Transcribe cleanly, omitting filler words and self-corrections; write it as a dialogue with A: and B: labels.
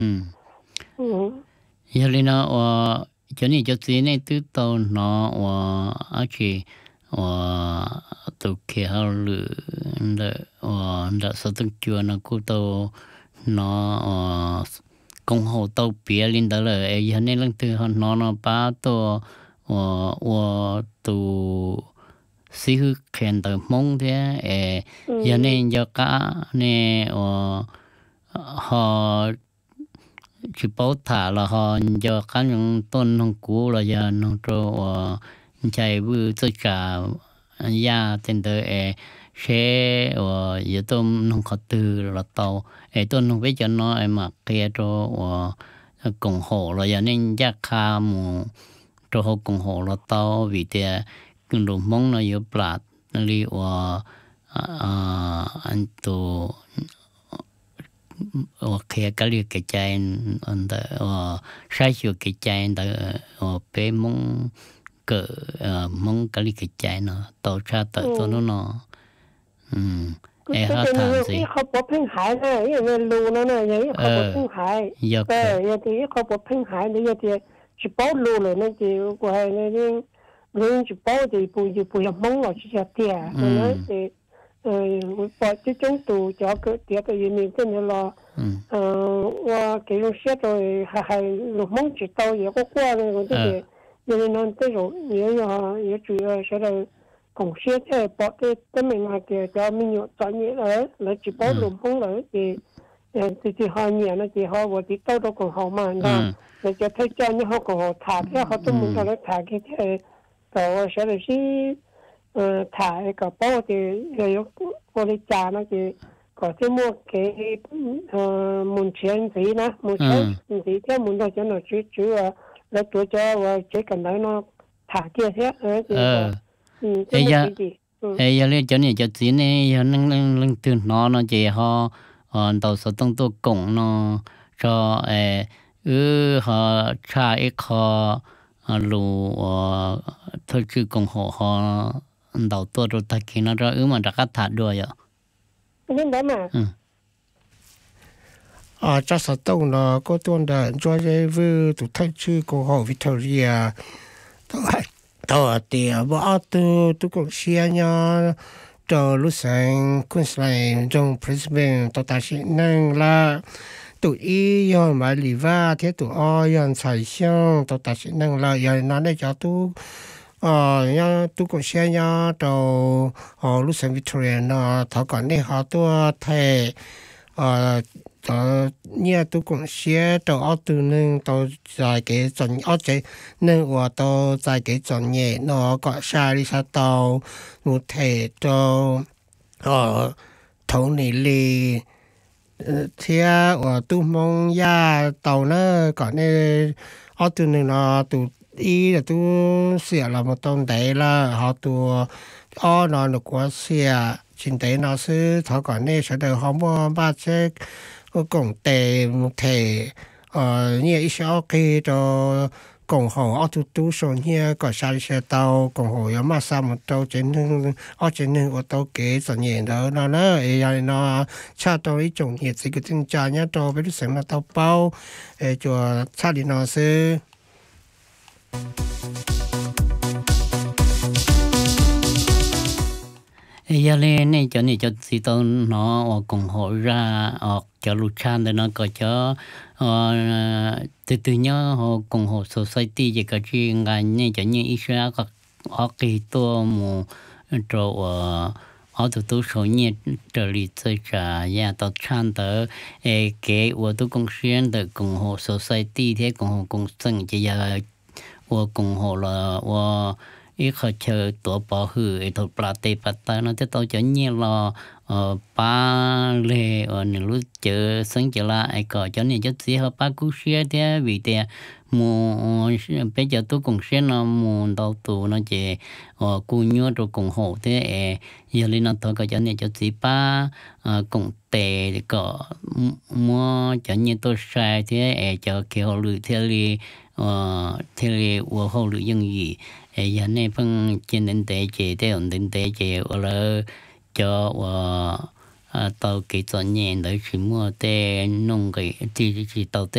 A: 嗯，
B: 嗯
A: 因为呢，我今年就今年都到那我而且我都开好了的我的手动脚呢，古到那公后到别领导了，哎，因为那từ nó ba to 我都是看到梦的，哎，因为要干呢我。họ chỉ bảo thả là họ giờ cá nhân tôn không cũ là giờ nó cho chạy vừa tất cả ya trên đời xe giờ tôn không có từ là tàu tôn không biết cho nó mà kia cho cùng hộ là giờ nên giác kha mu cho họ cùng hộ là tàu vì thế cái đồ mong nó yếu bạc li anh tu cái cái cái trái anh ta sai số cái trái anh ta bé mong cỡ mong cái trái nó tàu cha tàu nó
B: cái này cái không có phun hại này cái lù nó này cái không có phun hại cái thì không có phun hại này thì chỉ bảo lù rồi nó chỉ của hai này nên chỉ bảo thì bùi mong là chỉ là tiền nó thì bỏ cái chúng tù cho cái tiền cái gì mình cái này là và cái lúc xét rồi hay lúc mong chỉ tao giờ có qua rồi cái nên nó cái rồi nhiều chủ yếu sẽ là cùng xét thì bỏ cái mình là cho mình nhớ cho nhớ là chỉ bỏ lúc mong rồi thì họ nhớ nó chỉ họ vừa thì tao đâu còn họ mà để cho thấy cho những họ còn họ thả thế họ tôi muốn cho nó thả cái thế rồi sẽ là gì thả cái bao thì rồi có đi trả nó thì có thể mua cái muốn tiền gì nè muốn tiền gì theo muốn đâu cho nó chú là tôi cho và chỉ cần nói nó thả kia thế
A: ấy giờ lên cho này cho chị này giờ nâng từ nó chỉ họ đầu số tông tôi cộng nó cho họ trả ít họ lù thôi chứ cộng họ đầu tôi rồi ta kia nó ra mà đã cắt thả đuôi vậy
B: nên đấy mà
C: cho sao tông nó có tuần đời cho cái vừa tụ thay chứ của họ Victoria tao thì bỏ tu cũng xia nhau cho lúc sáng Queensland trong Brisbane tao ta sẽ năng là tụi y yon mà lì va thế tụi o yon xài xiang tao ta sẽ năng là yon nó để cho tu nhau tu cũng xia nhau cho lúc sáng Victoria nó thọ còn để họ tu thề tao nhớ tôi cũng sẽ tao ở từ nên tao giải cái chọn ở cái nên và tao giải cái chọn nhẹ nó có sai đi sao tao một thể tao thấu này li thế và tôi mong ya tao nó có nên ở từ nên nó tụ ý là tôi sẽ là một tuần đấy là họ tụ ở nó được quá sẽ chính đấy nó sẽ thọ còn nên sẽ được họ mua ba chiếc cũng tệ một thể như ý sao khi cho cộng hòa ở tu số như có sai sẽ tàu cộng hòa mà sao một tàu trên lưng của tàu kế cho nhẹ đó nó nó cha tàu ý trồng nhiệt thì cái tình trạng nhá tàu với lúc sáng là tàu bao cho cha đi nó sẽ
A: giờ lên này cho chị tôi nó cùng hội ra cho lục chan để nó có cho từ nhớ họ cùng hội society gì cái chuyện ngành này cho như Israel có cáiตัวหมู่tụi tôi số nhiệt trở lại tới cả nhà tao chan tới cái tôi công xuyên tới cùng hội society thế cùng hội cùng sinh chỉ giờ cùng hội là ít khó chờ tổ bảo hư tổ plate plata nó tới cho nhiều là ba lệ những lúc chờ sinh chờ lại có cho nên cho gì họ ba cú xe thế vì thế mua bây giờ tôi cũng xe nó mua đầu tù nó chỉ cú nhớ rồi cùng hộ thế giờ lên nó thôi có cho nên cho gì ba cùng tệ có mua cho nên tôi sai thế cho kiểu lười thế li họ lười những gì giờ này phân trên định tế chế theo định tế chế là cho tàu kỹ thuật nhẹ đấy chỉ mua tê nông cái chỉ tàu